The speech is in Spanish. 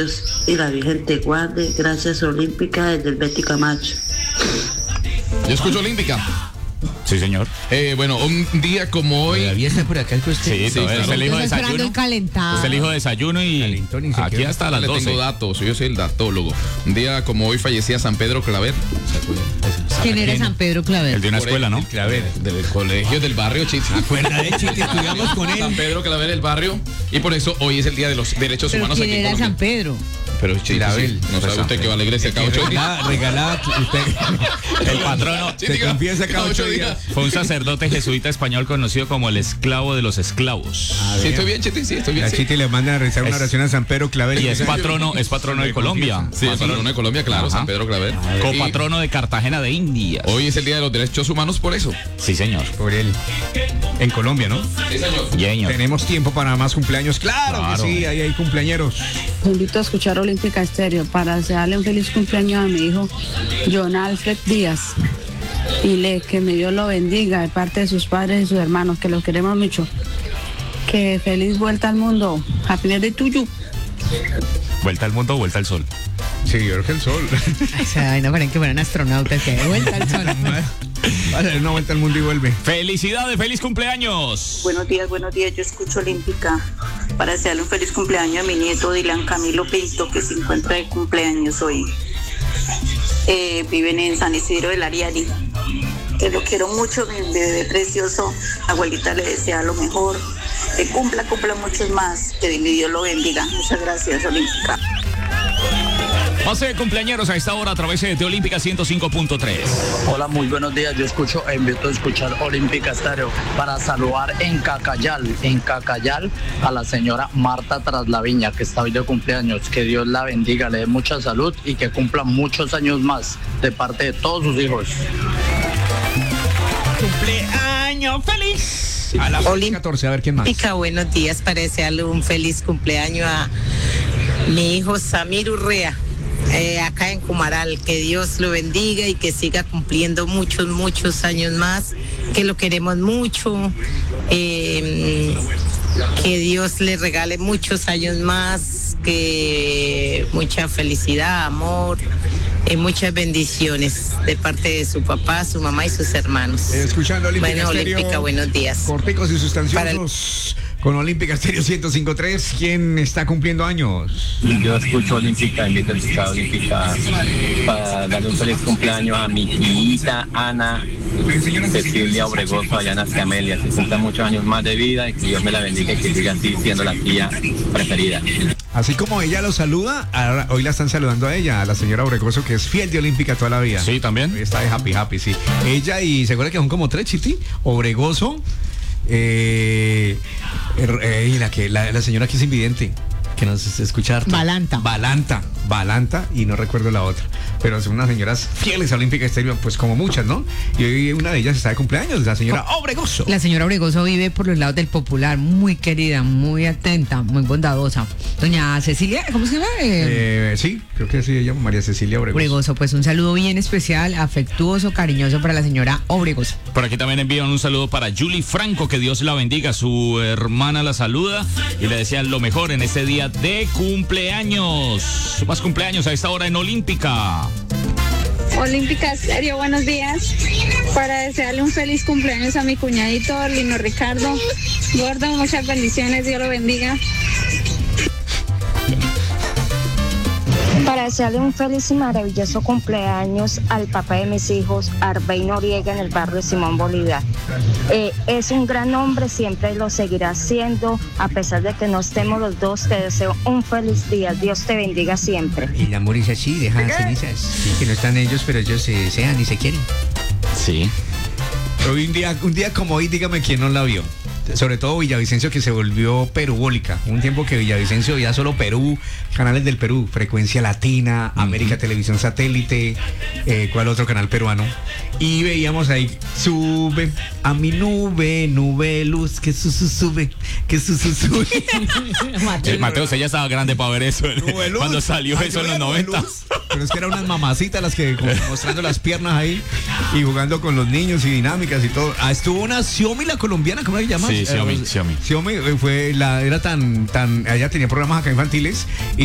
y la Virgen te guarde. Gracias, Olímpica, desde el Betty Camacho. Yo escucho Olímpica. Sí, señor. Bueno, un día como hoy. La vieja por acá es que usted. Sí, claro. Es el hijo de desayuno. Es el hijo de desayuno y aquí hasta las 12. Tengo datos, yo soy el datólogo. Un día como hoy fallecía San Pedro Claver. ¿Quién era San Pedro Claver? El de una escuela, ¿no? Claver, del colegio del barrio, Chiti. Acuerda de Chiti, estudiamos con él. San Pedro Claver del barrio. Y por eso hoy es el Día de los Derechos Humanos ¿Quién aquí en era Colombia. San Pedro? Pero Chiti, no sabe usted que va a la iglesia cada 8 días. Regalada, usted. El patrono Se confiesa cada 8 días. fue un sacerdote jesuita español conocido como el esclavo de los esclavos. Sí, estoy bien, Chiti, sí, estoy bien. A Chiti le mandan a rezar una oración a San Pedro Claver. Y es patrono de Colombia. Sí, es patrono de Colombia, claro, Ajá. San Pedro Claver. Copatrono de Cartagena de Indias. Hoy es el Día de los Derechos Humanos por eso. Sí, señor. Por él. En Colombia, ¿no? Sí, señor. Señor. Tenemos tiempo para más cumpleaños. Claro Claro. que sí, ahí hay cumpleañeros. Te invito a escuchar Olímpica Estéreo para desearle un feliz cumpleaños a mi hijo John Alfred Díaz. Y que mi Dios lo bendiga de parte de sus padres y sus hermanos, que los queremos mucho. Que feliz vuelta al mundo. Happy birthday to you. Vuelta al mundo, vuelta al sol. Sí, yo creo que el sol. Ay, esa vaina parecen que fueran astronautas que de vuelta al sol. Va a dar una vuelta al mundo y vuelve. ¡Felicidades! ¡Feliz cumpleaños! Buenos días. Yo escucho Olímpica para desearle un feliz cumpleaños a mi nieto Dylan Camilo Pinto, que se encuentra de cumpleaños hoy. Viven en San Isidro del Ariari. Que lo quiero mucho, mi bebé precioso. Abuelita le desea lo mejor. Que cumpla muchos más. Que Dios lo bendiga. Muchas gracias, Olímpica. Pase de cumpleañeros a esta hora a través de Olímpica 105.3. Hola, muy buenos días. Yo invito a escuchar Olímpica Estéreo para saludar en Cacayal, a la señora Marta Traslaviña, que está hoy de cumpleaños. Que Dios la bendiga, le dé mucha salud y que cumpla muchos años más de parte de todos sus hijos. ¡Cumpleaños feliz! A la 14, a ver quién más. Olímpica, buenos días, para desearle un feliz cumpleaños a mi hijo Samir Urrea. Acá en Cumaral, que Dios lo bendiga y que siga cumpliendo muchos años más, que lo queremos mucho, que Dios le regale muchos años más, que mucha felicidad, amor, muchas bendiciones de parte de su papá, su mamá y sus hermanos. Escuchando Olímpica Bueno, Estéreo. Olímpica, buenos días. Corticos y sustanciosos. Con Olímpica Estéreo 105.3, ¿quién está cumpliendo años? Yo escucho Olímpica, invito a escuchar Olímpica para darle un feliz cumpleaños a mi tía Ana Cecilia Obregoso, allá en las Camelias. Que cumpla muchos años más de vida y que Dios me la bendiga y que siga así siendo la tía preferida. Así como ella lo saluda, ahora, hoy la están saludando a ella, a la señora Obregoso, que es fiel de Olímpica toda la vida. Sí, también. Hoy está de happy, sí. Ella y se acuerda que son como 3, Chiti. Obregoso, y la señora que es invidente, que nos escucha harto. Balanta, y no recuerdo la otra. Pero son unas señoras fieles a Olímpica Estéreo, pues como muchas, ¿no? Y hoy una de ellas está de cumpleaños, la señora Obregoso. La señora Obregoso vive por los lados del Popular, muy querida, muy atenta, muy bondadosa. Doña Cecilia, ¿cómo se llama? Sí, creo que sí, ella María Cecilia Obregoso. Obregoso, pues un saludo bien especial, afectuoso, cariñoso para la señora Obregoso. Por aquí también envían un saludo para Julie Franco, que Dios la bendiga. Su hermana la saluda y le desean lo mejor en este día de cumpleaños. Más cumpleaños a esta hora en Olímpica. Olímpica Estéreo, buenos días. Para desearle un feliz cumpleaños a mi cuñadito Lino Ricardo. Gordo, muchas bendiciones, Dios lo bendiga. Para desearle un feliz y maravilloso cumpleaños al papá de mis hijos, Arbey Noriega, en el barrio de Simón Bolívar. Es un gran hombre, siempre lo seguirá siendo, a pesar de que no estemos los dos. Te deseo un feliz día, Dios te bendiga siempre. Y el amor es así, deja cenizas. Sí, que no están ellos, pero ellos se desean y se quieren. Sí. Hoy un día como hoy, dígame quién no la vio. Sobre todo Villavicencio, que se volvió perubólica. Un tiempo que Villavicencio veía solo Perú, canales del Perú, Frecuencia Latina, América Televisión Satélite, ¿cuál otro canal peruano? Y veíamos ahí, sube a mi nube luz, que sube, que sube. Mateo, usted ya estaba grande para ver eso. Cuando salió eso en los 90. Pero es que eran unas mamacitas las que mostrando las piernas ahí y jugando con los niños y dinámicas y todo. Estuvo una Xiaomi, la colombiana, ¿cómo se llama? Sí, Xiaomi. Xiaomi fue era tan, ella tenía programas acá infantiles.